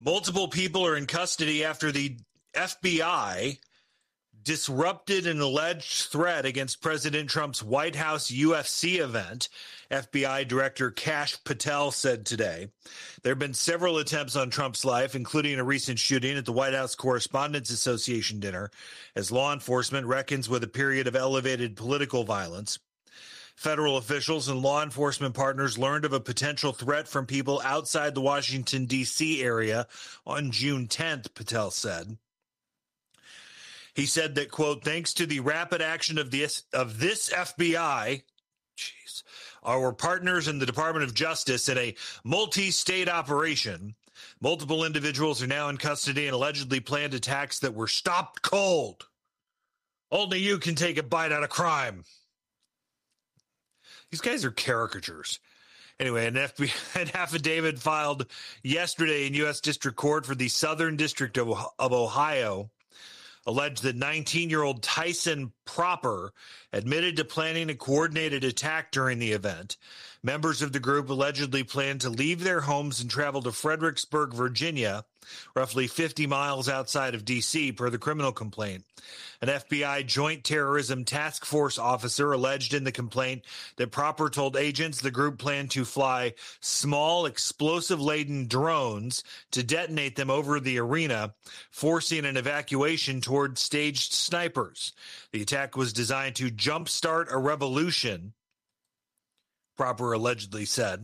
Multiple people are in custody after the FBI disrupted an alleged threat against President Trump's White House UFC event, FBI Director Kash Patel said today. There have been several attempts on Trump's life, including a recent shooting at the White House Correspondents Association dinner, as law enforcement reckons with a period of elevated political violence. Federal officials and law enforcement partners learned of a potential threat from people outside the Washington, D.C. area on June 10th, Patel said. He said that, quote, thanks to the rapid action of this FBI, our partners in the Department of Justice in a multi-state operation, multiple individuals are now in custody and allegedly planned attacks that were stopped cold. Only you can take a bite out of crime. These guys are caricatures. Anyway, an affidavit filed yesterday in U.S. District Court for the Southern District of Ohio alleged that 19-year-old Tyson Proper admitted to planning a coordinated attack during the event. Members of the group allegedly planned to leave their homes and travel to Fredericksburg, Virginia, roughly 50 miles outside of D.C., per the criminal complaint. An FBI Joint Terrorism Task Force officer alleged in the complaint that Proper told agents the group planned to fly small explosive-laden drones to detonate them over the arena, forcing an evacuation toward staged snipers. The attack was designed to jumpstart a revolution, Proper allegedly said.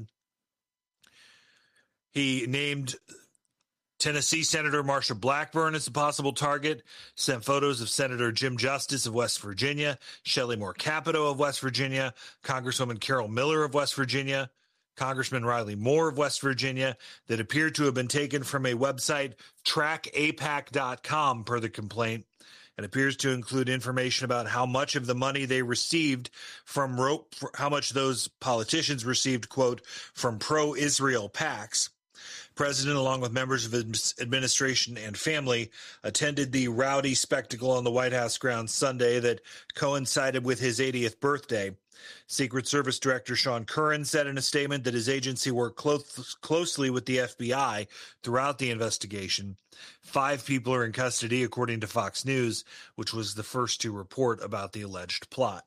He named Tennessee Senator Marsha Blackburn as a possible target, sent photos of Senator Jim Justice of West Virginia, Shelley Moore Capito of West Virginia, Congresswoman Carol Miller of West Virginia, Congressman Riley Moore of West Virginia, that appeared to have been taken from a website, trackapac.com, per the complaint, and appears to include information about how much of the money they received from how much those politicians received, quote, from pro-Israel PACs. President, along with members of his administration and family, attended the rowdy spectacle on the White House grounds Sunday that coincided with his 80th birthday. Secret Service Director Sean Curran said in a statement that his agency worked closely with the FBI throughout the investigation. 5 people are in custody, according to Fox News, which was the first to report about the alleged plot.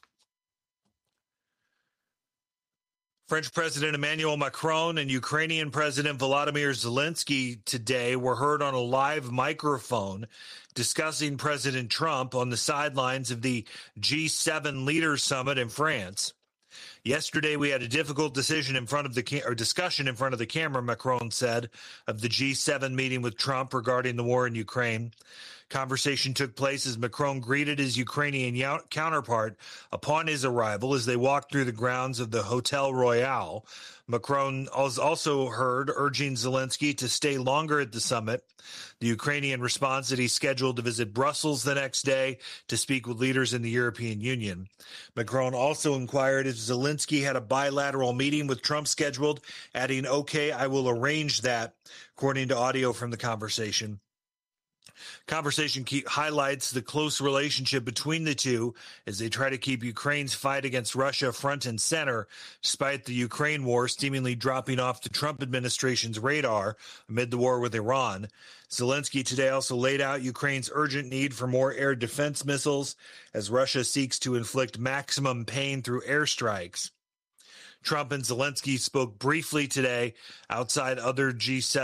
French President Emmanuel Macron and Ukrainian President Volodymyr Zelensky today were heard on a live microphone discussing President Trump on the sidelines of the G7 Leaders Summit in France. Yesterday, we had a difficult discussion in front of the camera, Macron said, of the G7 meeting with Trump regarding the war in Ukraine. Conversation took place as Macron greeted his Ukrainian counterpart upon his arrival as they walked through the grounds of the Hotel Royal. Macron was also heard urging Zelensky to stay longer at the summit. The Ukrainian response that he's scheduled to visit Brussels the next day to speak with leaders in the European Union. Macron also inquired if Zelensky had a bilateral meeting with Trump scheduled, adding, "Okay, I will arrange that," according to audio from the conversation. Conversation highlights the close relationship between the two as they try to keep Ukraine's fight against Russia front and center, despite the Ukraine war seemingly dropping off the Trump administration's radar amid the war with Iran. Zelensky today also laid out Ukraine's urgent need for more air defense missiles as Russia seeks to inflict maximum pain through airstrikes. Trump and Zelensky spoke briefly today alongside other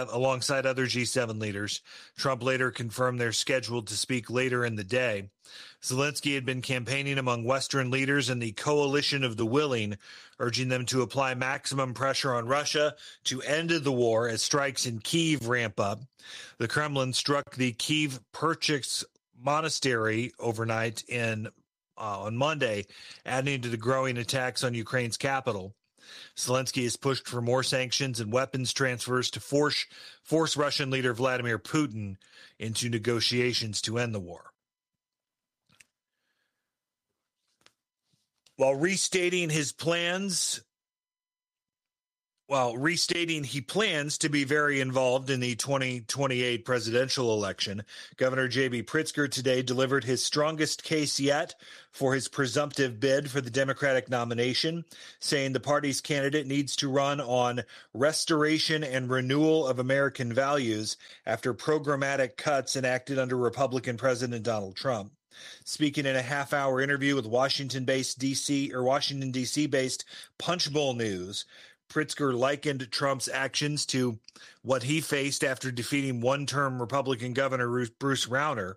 G7 leaders. Trump later confirmed they're scheduled to speak later in the day. Zelensky had been campaigning among Western leaders and the coalition of the willing, urging them to apply maximum pressure on Russia to end the war as strikes in Kyiv ramp up. The Kremlin struck the Kyiv Perchik monastery overnight on Monday, adding to the growing attacks on Ukraine's capital. Zelensky has pushed for more sanctions and weapons transfers to force Russian leader Vladimir Putin into negotiations to end the war. While restating his plans while restating he plans to be very involved in the 2028 presidential election. Governor J.B. Pritzker today delivered his strongest case yet for his presumptive bid for the Democratic nomination, saying the party's candidate needs to run on restoration and renewal of American values after programmatic cuts enacted under Republican President Donald Trump. Speaking in a half-hour interview with Washington D.C.-based Punchbowl News, Pritzker likened Trump's actions to what he faced after defeating one-term Republican Governor Bruce Rauner,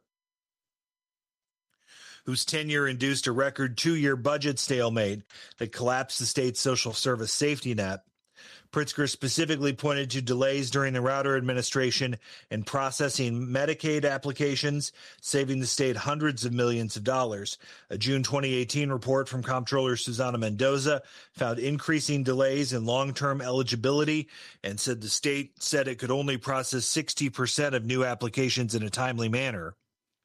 whose tenure induced a record 2-year budget stalemate that collapsed the state's social service safety net. Pritzker specifically pointed to delays during the Rauner administration in processing Medicaid applications, saving the state hundreds of millions of dollars. A June 2018 report from Comptroller Susana Mendoza found increasing delays in long-term eligibility and said the state said it could only process 60% of new applications in a timely manner.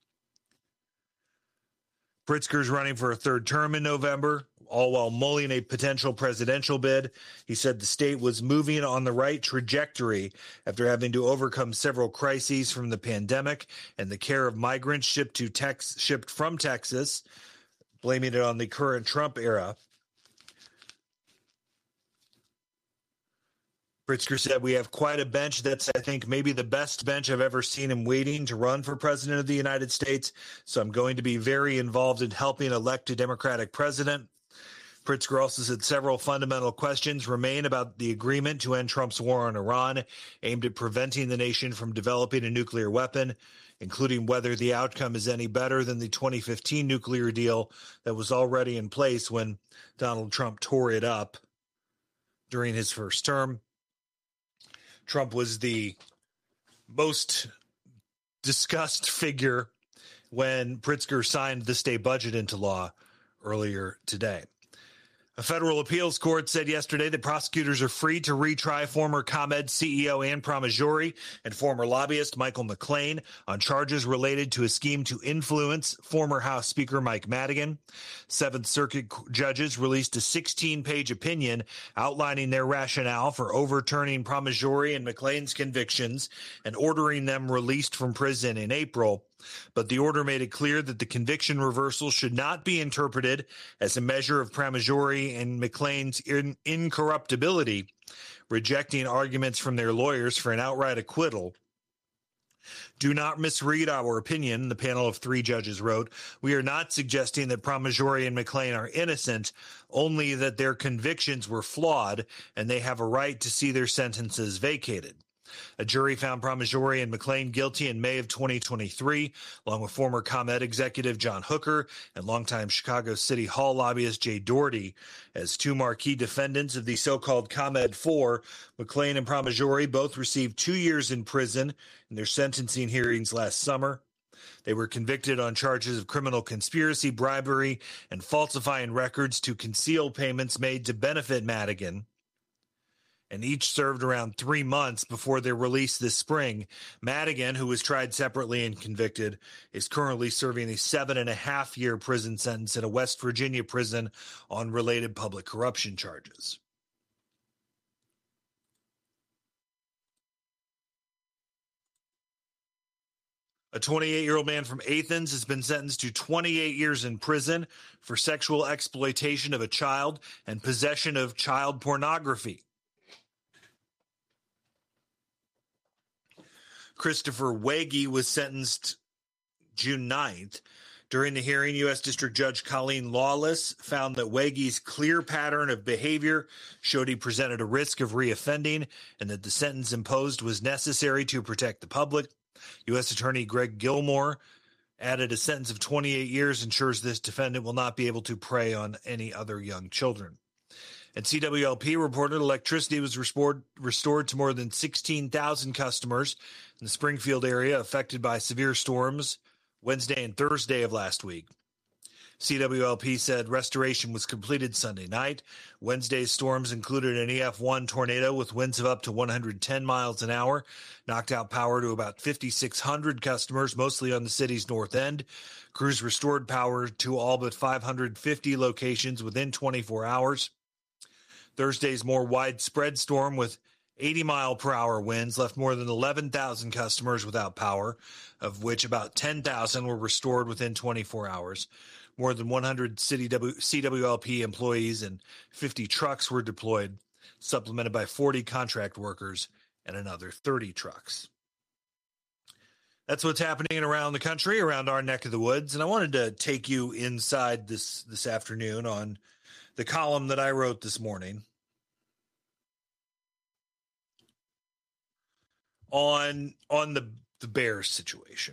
Pritzker's running for a third term in November, all while mulling a potential presidential bid. He said the state was moving on the right trajectory after having to overcome several crises from the pandemic and the care of migrants shipped from Texas, blaming it on the current Trump era. Pritzker said, "We have quite a bench that's, I think, maybe the best bench I've ever seen him waiting to run for president of the United States. So I'm going to be very involved in helping elect a Democratic president." Pritzker also said several fundamental questions remain about the agreement to end Trump's war on Iran, aimed at preventing the nation from developing a nuclear weapon, including whether the outcome is any better than the 2015 nuclear deal that was already in place when Donald Trump tore it up during his first term. Trump was the most discussed figure when Pritzker signed the state budget into law earlier today. A federal appeals court said yesterday that prosecutors are free to retry former ComEd CEO Anne Pramaggiore and former lobbyist Michael McClain on charges related to a scheme to influence former House Speaker Mike Madigan. Seventh Circuit judges released a 16-page opinion outlining their rationale for overturning Pramaggiore and McClain's convictions and ordering them released from prison in April. But the order made it clear that the conviction reversal should not be interpreted as a measure of Pramaggiore and McClain's incorruptibility, rejecting arguments from their lawyers for an outright acquittal. "Do not misread our opinion," the panel of 3 judges wrote. "We are not suggesting that Pramaggiore and McClain are innocent, only that their convictions were flawed and they have a right to see their sentences vacated." A jury found Pramaggiore and McClain guilty in May of 2023, along with former ComEd executive John Hooker and longtime Chicago City Hall lobbyist Jay Doherty. As 2 marquee defendants of the so-called ComEd 4, McClain and Pramaggiore both received 2 years in prison in their sentencing hearings last summer. They were convicted on charges of criminal conspiracy, bribery, and falsifying records to conceal payments made to benefit Madigan, and each served around 3 months before their release this spring. Madigan, who was tried separately and convicted, is currently serving a 7.5-year prison sentence in a West Virginia prison on related public corruption charges. A 28-year-old man from Athens has been sentenced to 28 years in prison for sexual exploitation of a child and possession of child pornography. Christopher Wege was sentenced June 9th. During the hearing, U.S. District Judge Colleen Lawless found that Wege's clear pattern of behavior showed he presented a risk of reoffending and that the sentence imposed was necessary to protect the public. U.S. Attorney Greg Gilmore added a sentence of 28 years ensures this defendant will not be able to prey on any other young children. And CWLP reported electricity was restored to more than 16,000 customers in the Springfield area affected by severe storms Wednesday and Thursday of last week. CWLP said restoration was completed Sunday night. Wednesday's storms included an EF1 tornado with winds of up to 110 miles an hour, knocked out power to about 5,600 customers, mostly on the city's north end. Crews restored power to all but 550 locations within 24 hours. Thursday's more widespread storm with 80-mile-per-hour winds left more than 11,000 customers without power, of which about 10,000 were restored within 24 hours. More than 100 CWLP employees and 50 trucks were deployed, supplemented by 40 contract workers and another 30 trucks. That's what's happening around the country, around our neck of the woods. And I wanted to take you inside this afternoon on the column that I wrote this morning on the Bears situation.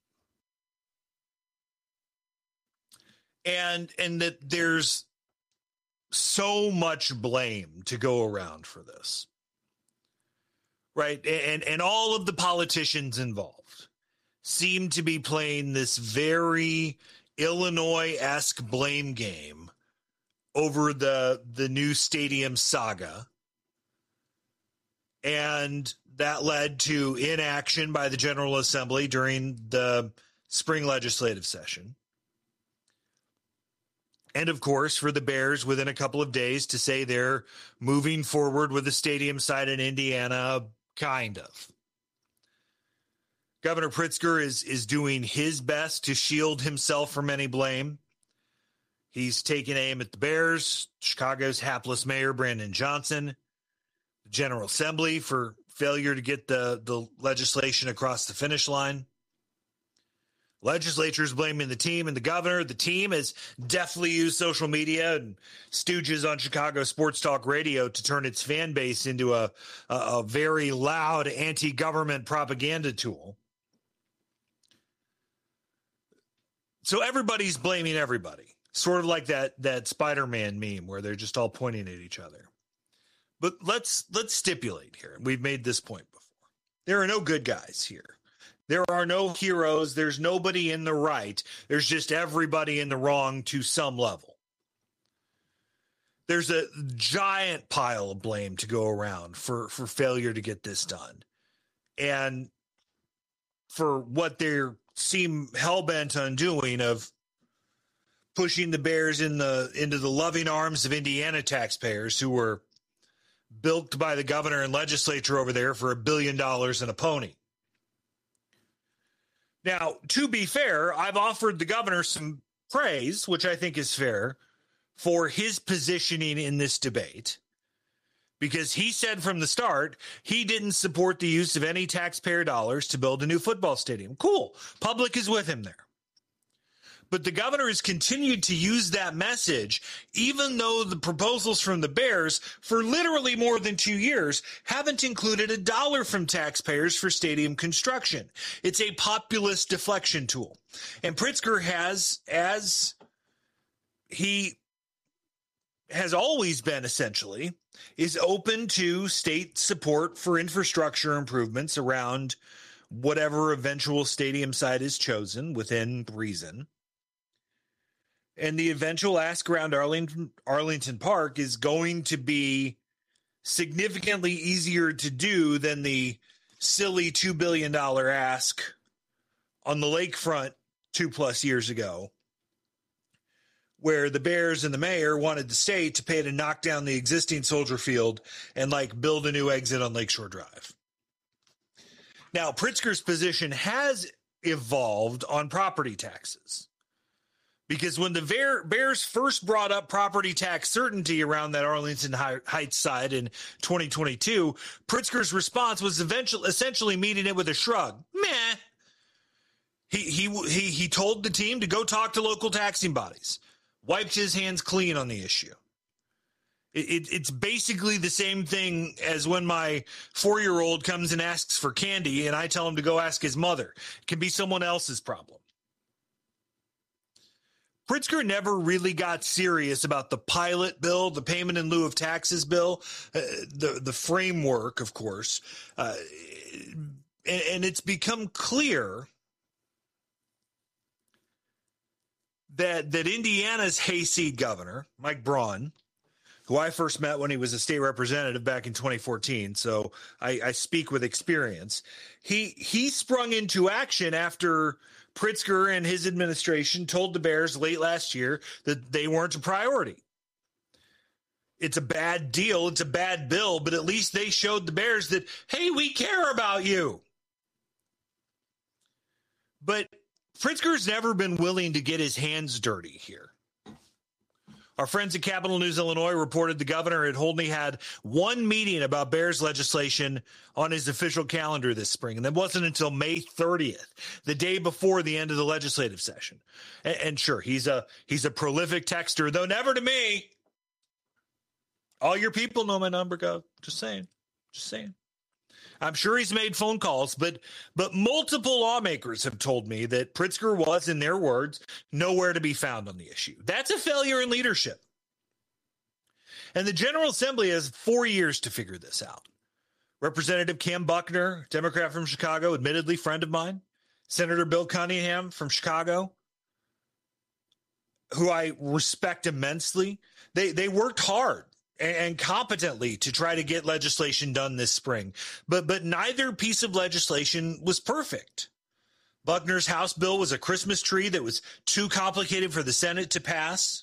And that there's so much blame to go around for this, right? And all of the politicians involved seem to be playing this very Illinois-esque blame game over the new stadium saga. And that led to inaction by the General Assembly during the spring legislative session. And, of course, for the Bears within a couple of days to say they're moving forward with the stadium site in Indiana, kind of. Governor Pritzker is doing his best to shield himself from any blame. He's taking aim at the Bears, Chicago's hapless mayor, Brandon Johnson, the General Assembly for failure to get the legislation across the finish line. Legislatures blaming the team and the governor. The team has deftly used social media and stooges on Chicago sports talk radio to turn its fan base into a very loud anti-government propaganda tool. So everybody's blaming everybody, sort of like that Spider-Man meme where they're just all pointing at each other. But let's stipulate here, and we've made this point before. There are no good guys here. There are no heroes. There's nobody in the right. There's just everybody in the wrong to some level. There's a giant pile of blame to go around for failure to get this done. And for what they seem hell-bent on doing of pushing the Bears into the loving arms of Indiana taxpayers who were bilked by the governor and legislature over there for $1 billion and a pony. Now, to be fair, I've offered the governor some praise, which I think is fair, for his positioning in this debate, because he said from the start he didn't support the use of any taxpayer dollars to build a new football stadium. Cool. Public is with him there. But the governor has continued to use that message, even though the proposals from the Bears for literally more than 2 years haven't included a dollar from taxpayers for stadium construction. It's a populist deflection tool. And Pritzker has, as he has always been essentially, is open to state support for infrastructure improvements around whatever eventual stadium site is chosen within reason. And the eventual ask around Arlington Park is going to be significantly easier to do than the silly $2 billion ask on the lakefront 2+ years ago, where the Bears and the mayor wanted the state to pay to knock down the existing Soldier Field and build a new exit on Lakeshore Drive. Now, Pritzker's position has evolved on property taxes. Because when the Bears first brought up property tax certainty around that Arlington Heights side in 2022, Pritzker's response was essentially meeting it with a shrug. Meh. He told the team to go talk to local taxing bodies. Wiped his hands clean on the issue. It's basically the same thing as when my 4-year-old comes and asks for candy and I tell him to go ask his mother. It can be someone else's problem. Pritzker never really got serious about the pilot bill, the payment in lieu of taxes bill, the framework, of course. And it's become clear that Indiana's hayseed governor, Mike Braun, who I first met when he was a state representative back in 2014, so I speak with experience, he sprung into action after Pritzker and his administration told the Bears late last year that they weren't a priority. it's a bad deal. It's a bad bill, but at least they showed the Bears that, hey, we care about you. But Pritzker's never been willing to get his hands dirty here. Our friends at Capital News Illinois reported the governor had only had one meeting about Bears legislation on his official calendar this spring, and that wasn't until May 30th, the day before the end of the legislative session. And sure, he's a prolific texter, though never to me. All your people know my number, Gov. Just saying. I'm sure he's made phone calls, but multiple lawmakers have told me that Pritzker was, in their words, nowhere to be found on the issue. That's a failure in leadership. And the General Assembly has 4 years to figure this out. Representative Cam Buckner, Democrat from Chicago, admittedly friend of mine, Senator Bill Cunningham from Chicago, who I respect immensely, they worked hard and competently to try to get legislation done this spring. But neither piece of legislation was perfect. Buckner's House bill was a Christmas tree that was too complicated for the Senate to pass.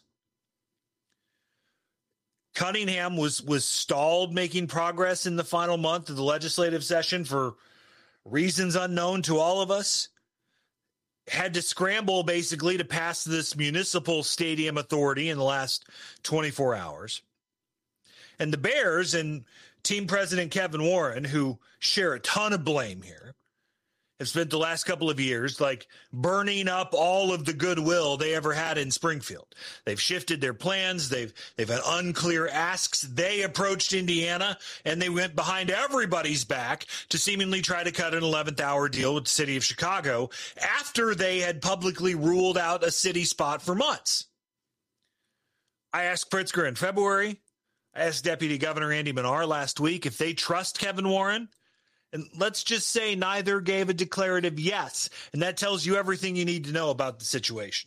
Cunningham was stalled making progress in the final month of the legislative session for reasons unknown to all of us. Had to scramble basically to pass this municipal stadium authority in the last 24 hours. And the Bears and team president Kevin Warren, who share a ton of blame here, have spent the last couple of years like burning up all of the goodwill they ever had in Springfield. They've shifted their plans. They've had unclear asks. They approached Indiana and they went behind everybody's back to seemingly try to cut an 11th hour deal with the city of Chicago after they had publicly ruled out a city spot for months. I asked Pritzker in February. I asked Deputy Governor Andy Manar last week if they trust Kevin Warren. And let's just say neither gave a declarative yes. And that tells you everything you need to know about the situation.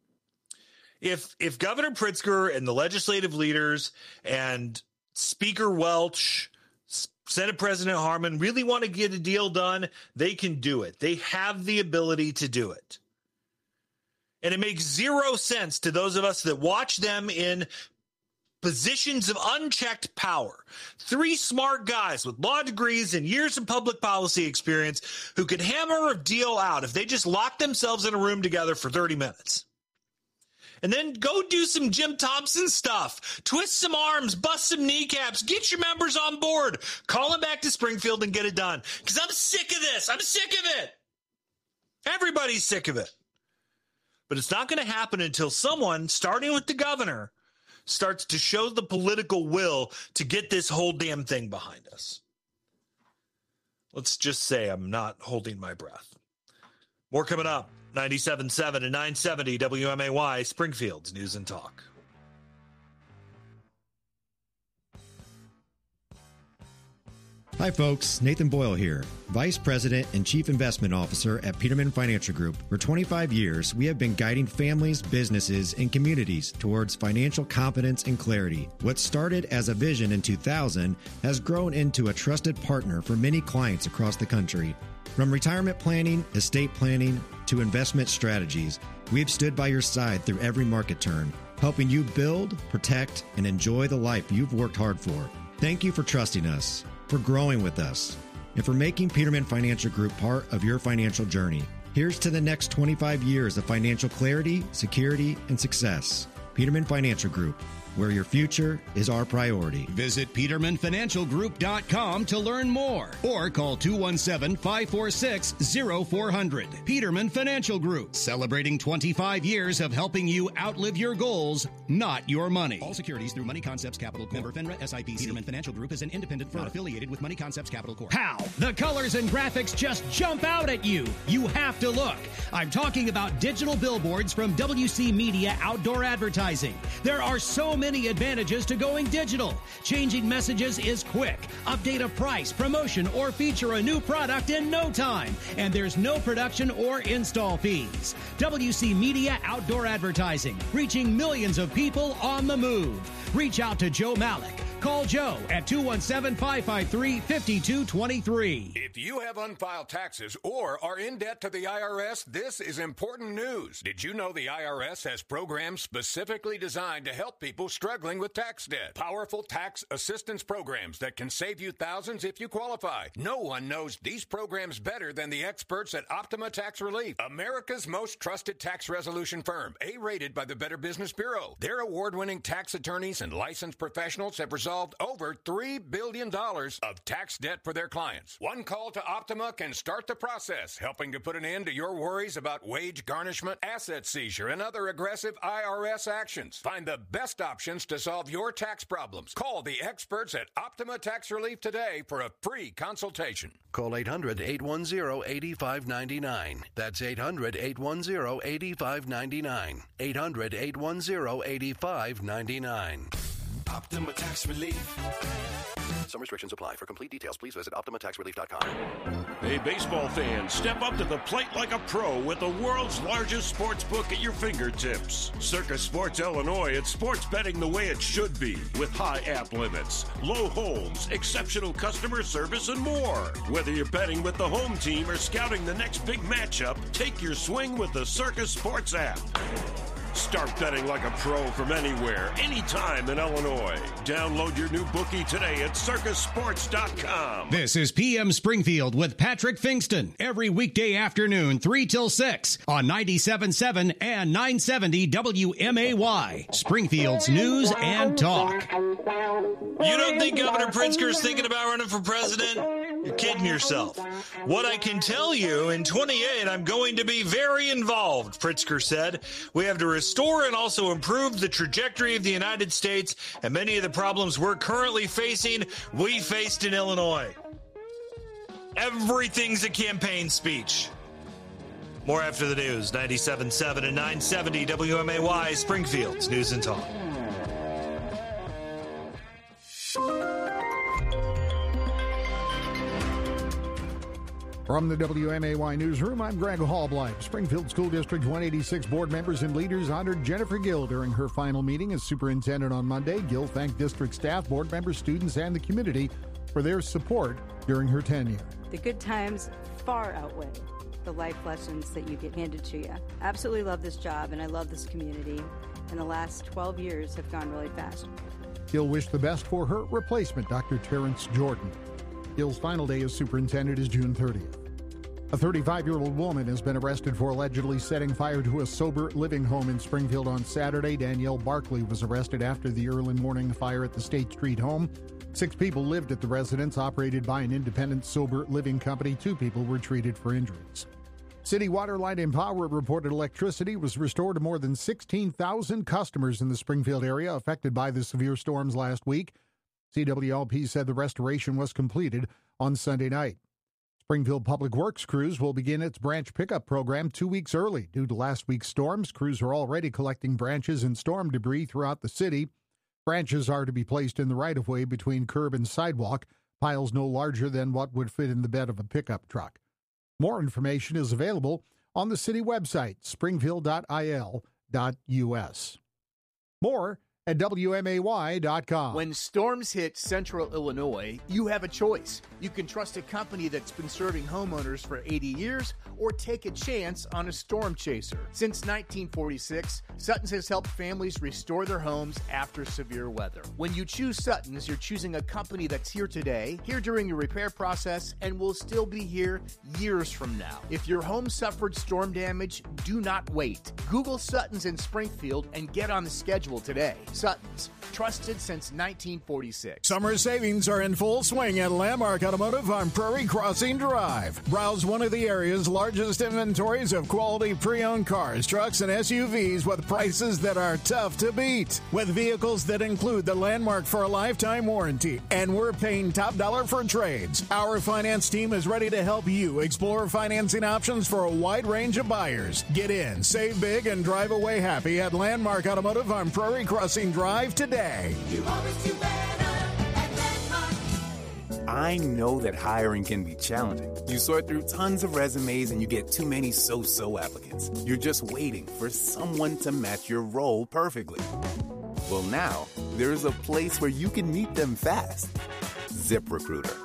If Governor Pritzker and the legislative leaders and Speaker Welch, Senate President Harman really want to get a deal done, they can do it. They have the ability to do it. And it makes zero sense to those of us that watch them in positions of unchecked power. 3 smart guys with law degrees and years of public policy experience who could hammer a deal out if they just locked themselves in a room together for 30 minutes. And then go do some Jim Thompson stuff. Twist some arms, bust some kneecaps, get your members on board. Call them back to Springfield and get it done. Because I'm sick of this. I'm sick of it. Everybody's sick of it. But it's not going to happen until someone, starting with the governor, starts to show the political will to get this whole damn thing behind us. Let's just say I'm not holding my breath. More coming up. 97.7 and 970 WMAY, Springfield's News and Talk. Hi folks, Nathan Boyle here, Vice President and Chief Investment Officer at Peterman Financial Group. For 25 years, we have been guiding families, businesses, and communities towards financial confidence and clarity. What started as a vision in 2000 has grown into a trusted partner for many clients across the country. From retirement planning, estate planning, to investment strategies, we have stood by your side through every market turn, helping you build, protect, and enjoy the life you've worked hard for. Thank you for trusting us, for growing with us, and for making Peterman Financial Group part of your financial journey. Here's to the next 25 years of financial clarity, security, and success. Peterman Financial Group, where your future is our priority. Visit PetermanFinancialGroup.com to learn more or call 217-546-0400. Peterman Financial Group, celebrating 25 years of helping you outlive your goals, not your money. All securities through Money Concepts Capital Corp. Member FINRA SIPC. Peterman Financial Group is an independent firm affiliated with Money Concepts Capital Corp. How? The colors and graphics just jump out at you. You have to look. I'm talking about digital billboards from WC Media Outdoor Advertising. There are so many advantages to going digital. Changing messages is quick. Update a price, promotion, or feature a new product in no time. And there's no production or install fees. WC Media Outdoor Advertising, reaching millions of people on the move. Reach out to Joe Malik, Call Joe at 217-553-5223. If you have unfiled taxes or are in debt to the IRS, this is important news. Did you know the IRS has programs specifically designed to help people struggling with tax debt? Powerful tax assistance programs that can save you thousands if you qualify. No one knows these programs better than the experts at Optima Tax Relief, America's most trusted tax resolution firm, A-rated by the Better Business Bureau. Their award-winning tax attorneys and licensed professionals have resolved over $3 billion of tax debt for their clients. One call to Optima can start the process, helping to put an end to your worries about wage garnishment, asset seizure, and other aggressive IRS actions. Find the best options to solve your tax problems. Call the experts at Optima Tax Relief today for a free consultation. Call 800-810-8599. That's 800-810-8599. 800-810-8599. Optima Tax Relief. Some restrictions apply. For complete details, please visit OptimaTaxRelief.com. Hey, baseball fans, step up to the plate like a pro with the world's largest sports book at your fingertips. Circa Sports Illinois, it's sports betting the way it should be, with high app limits, low holds, exceptional customer service, and more. Whether you're betting with the home team or scouting the next big matchup, take your swing with the Circa Sports app. Start betting like a pro from anywhere, anytime in Illinois. Download your new bookie today at circusports.com. This is PM Springfield with Patrick Fingston. Every weekday afternoon, 3 till 6 on 97.7 and 970 WMAY. Springfield's News and Talk. You don't think Governor Pritzker's thinking about running for president? You're kidding yourself. What I can tell you, in 28, I'm going to be very involved, Pritzker said. We have to restore and also improve the trajectory of the United States, and many of the problems we're currently facing, we faced in Illinois. Everything's a campaign speech. More after the news, 97.7 and 970 WMAY, Springfield's News and Talk. From the WMAY Newsroom, I'm Greg Hallblight. Springfield School District 186 board members and leaders honored Jennifer Gill during her final meeting as superintendent on Monday. Gill thanked district staff, board members, students, and the community for their support during her tenure. The good times far outweigh the life lessons that you get handed to you. Absolutely love this job, and I love this community, and the last 12 years have gone really fast. Gill wished the best for her replacement, Dr. Terrence Jordan. Gill's final day as superintendent is June 30th. A 35-year-old woman has been arrested for allegedly setting fire to a sober living home in Springfield on Saturday. Danielle Barkley was arrested after the early morning fire at the State Street home. 6 people lived at the residence operated by an independent sober living company. 2 people were treated for injuries. City Water, Light and Power reported electricity was restored to more than 16,000 customers in the Springfield area affected by the severe storms last week. CWLP said the restoration was completed on Sunday night. Springfield Public Works crews will begin its branch pickup program 2 weeks early. Due to last week's storms, crews are already collecting branches and storm debris throughout the city. Branches are to be placed in the right-of-way between curb and sidewalk, piles no larger than what would fit in the bed of a pickup truck. More information is available on the city website, springfield.il.us. More at WMAY.com. When storms hit central Illinois, you have a choice. You can trust a company that's been serving homeowners for 80 years or take a chance on a storm chaser. Since 1946, Sutton's has helped families restore their homes after severe weather. When you choose Sutton's, you're choosing a company that's here today, here during your repair process, and will still be here years from now. If your home suffered storm damage, do not wait. Google Sutton's in Springfield and get on the schedule today. Sutton's, trusted since 1946. Summer savings are in full swing at Landmark Automotive on Prairie Crossing Drive. Browse one of the area's largest inventories of quality pre-owned cars, trucks, and SUVs with prices that are tough to beat. With vehicles that include the Landmark for a lifetime warranty, and we're paying top dollar for trades. Our finance team is ready to help you explore financing options for a wide range of buyers. Get in, save big, and drive away happy at Landmark Automotive on Prairie Crossing Drive today. You always do better at Landmark. I know that hiring can be challenging. You sort through tons of resumes and you get too many so-so applicants. You're just waiting for someone to match your role perfectly. Well, now, there's a place where you can meet them fast. ZipRecruiter.